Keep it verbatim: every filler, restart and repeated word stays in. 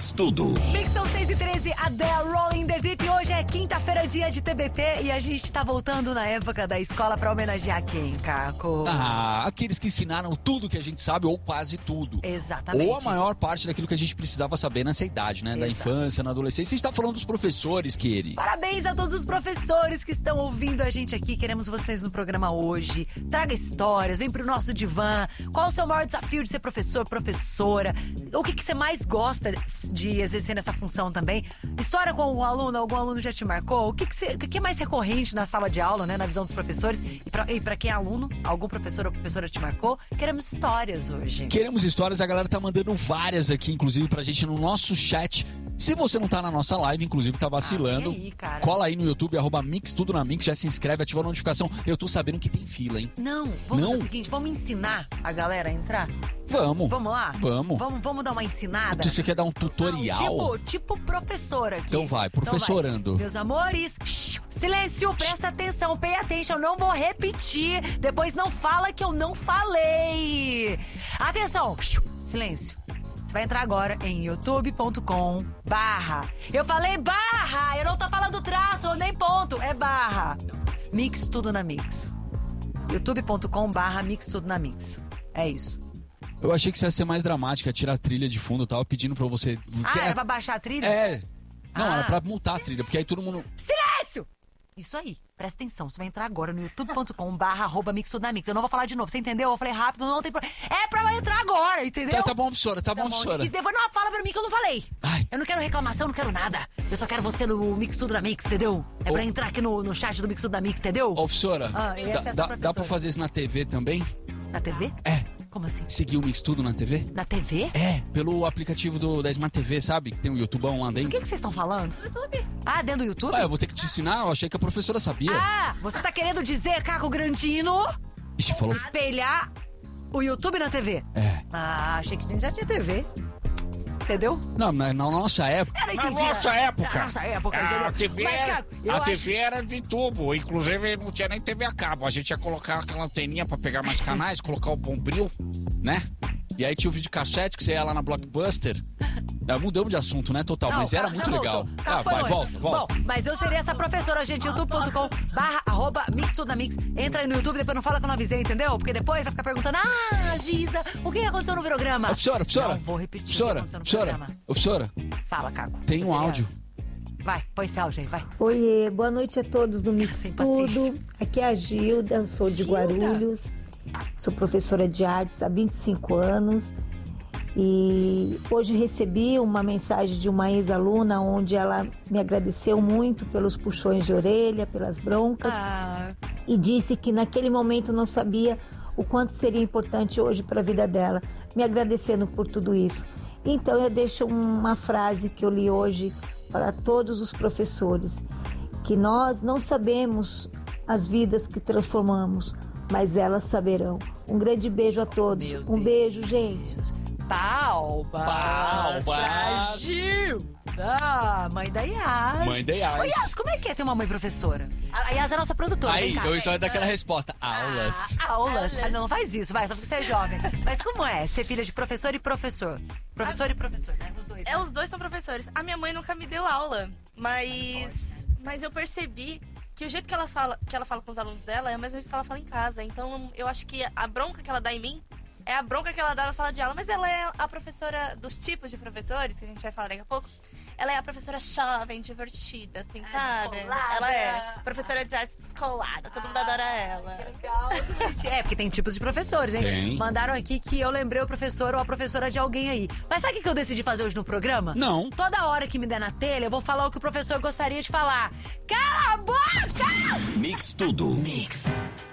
Mix Tudo. Mix são seis e treze, Adele, Rolling the Deep. Hoje é quinta-feira, dia de T B T. E a gente tá voltando na época da escola pra homenagear quem, Caco? Ah, aqueles que ensinaram tudo que a gente sabe, ou quase tudo. Exatamente. Ou a maior parte daquilo que a gente precisava saber nessa idade, né? Da Exato. infância, na adolescência. A gente tá falando dos professores, Kiri. Parabéns a todos os professores que estão ouvindo a gente aqui. Queremos vocês no programa hoje. Traga histórias, vem pro nosso divã. Qual o seu maior desafio de ser professor, professora? O que, que você mais gosta de exercer nessa função também? História com algum aluno, algum aluno já te marcou? O que, que, você, o que é mais recorrente na sala de aula, né? Na visão dos professores? E pra, e pra quem é aluno, algum professor ou professora te marcou? Queremos histórias hoje. Queremos histórias, a galera tá mandando várias aqui, inclusive, pra gente no nosso chat. Se você não tá na nossa live, inclusive, tá vacilando, ah, e aí, cara? Cola aí no YouTube, arroba Mix Tudo na Mix, já se inscreve, ativa a notificação. Eu tô sabendo que tem fila, hein? Não, vamos Não? fazer o seguinte, vamos ensinar a galera a entrar? Vamos. Vamos lá? Vamos. Vamos, vamos dar uma ensinada? Você quer dar um tutorial? Tipo, tipo professora aqui. Então vai, professorando. Então vai. Meus amores, shh, silêncio, presta atenção, pay attention, eu não vou repetir. Depois não fala que eu não falei. Atenção, shh, silêncio. Você vai entrar agora em youtube ponto com barra. Eu falei barra, eu não tô falando traço nem ponto, é barra. Mix Tudo na Mix. youtube ponto com barra Mix Tudo na Mix. É isso. Eu achei que você ia ser mais dramática, tirar a trilha de fundo, eu tava pedindo pra você... Ah, era pra baixar a trilha? É. Não, Ah. era pra multar a trilha, porque aí todo mundo... Silêncio! Isso aí, presta atenção, você vai entrar agora no youtube ponto com barra arroba Mix Tudo na Mix. Eu não vou falar de novo, você entendeu? Eu falei rápido, não tem problema. É pra eu entrar agora, entendeu? Tá, tá bom, professora, tá, bom, professora. E depois não fala pra mim que eu não falei. Ai. Eu não quero reclamação, não quero nada. Eu só quero você no Mix Tudo na Mix, entendeu? É Ô. pra entrar aqui no, no chat do Mix Tudo na Mix, entendeu? Ô, professora, Ah, e essa é dá, essa dá, professora. dá pra fazer isso na T V também? Na T V? É. Como assim? Seguir o Mix Tudo na T V? Na T V? É, pelo aplicativo do, da Smart T V, sabe? Que tem um YouTubão lá O dentro. que, que vocês estão falando? YouTube. Ah, dentro do YouTube? Ah, eu vou ter que te ensinar, eu achei que a professora sabia. Ah, você tá querendo dizer, Caco Grandino, Ixi, falou... espelhar o YouTube na T V? É. Ah, achei que a gente já tinha T V. Entendeu? Não, na, na nossa época... Eu não Na entendi. nossa época. Na nossa época, A entendeu? T V, Mas, era, Caco, eu a acho- T V era de tubo, inclusive não tinha nem T V a cabo. A gente ia colocar aquela anteninha pra pegar mais canais, colocar o bombril, né? E aí tinha o videocassete que você ia lá na Blockbuster. Ah, mudamos de assunto, né, total, Não, mas era Caco, muito já legal. voltou. Caco, Ah, foi vai, longe. volta, volta. Bom, mas eu seria essa professora, gente, youtube ponto com barra arroba Mix Tudo na Mix. Entra aí no YouTube, depois não fala que eu não avisei, entendeu? Porque depois vai ficar perguntando, ah, Giza, o que aconteceu no programa? Ô, professora, professora. Não vou repetir Professora, o que aconteceu no professora, programa. ô, professora, Fala, Caco. tem um Você áudio. é. Vai, põe esse áudio aí, vai. Oiê, boa noite a todos do Mix Sem Tudo. paciência. Aqui é a Gilda, eu sou de Gilda? Guarulhos. Sou professora de artes há vinte e cinco anos. E hoje recebi uma mensagem de uma ex-aluna onde ela me agradeceu muito pelos puxões de orelha, pelas broncas. Ah, E disse que naquele momento não sabia o quanto seria importante hoje para a vida dela, me agradecendo por tudo isso. Então eu deixo uma frase que eu li hoje para todos os professores, que nós não sabemos as vidas que transformamos, mas elas saberão. Um grande beijo a todos. Meu Um beijo, gente. palmas. Palmas. Pra Gilda, mãe da Yas. Mãe da Yas. Ô, Yas, como é que é ter uma mãe professora? A a Yas é a nossa produtora, Aí, vem cá. eu só ia dar aquela resposta. Aulas. Ah, aulas. Ah, não, faz isso, vai, só porque você é jovem. Mas como é ser filha de professor e professor? Professor e professor, né? Os dois. É, né? os dois são professores. A minha mãe nunca me deu aula, mas mas eu percebi que o jeito que ela fala, que ela fala com os alunos dela é o mesmo jeito que ela fala em casa. Então eu acho que a bronca que ela dá em mim é a bronca que ela dá na sala de aula, mas ela é a professora dos tipos de professores, que a gente vai falar daqui a pouco. Ela é a professora jovem, divertida, assim, sabe? descolada. Ela é professora de artes descolada, todo mundo adora ela. Legal. É, porque tem tipos de professores, hein? Tem. Mandaram aqui que eu lembrei o professor ou a professora de alguém aí. Mas sabe o que eu decidi fazer hoje no programa? Não. Toda hora que me der na telha, eu vou falar o que o professor gostaria de falar. Cala a boca! Mix Tudo. Mix.